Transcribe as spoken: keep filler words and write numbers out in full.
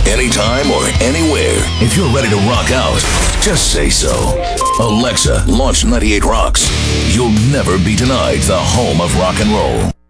anytime or anywhere. If you're ready to rock out, just say so. Alexa, launch ninety-eight Rocks. You'll never be denied the home of rock and roll.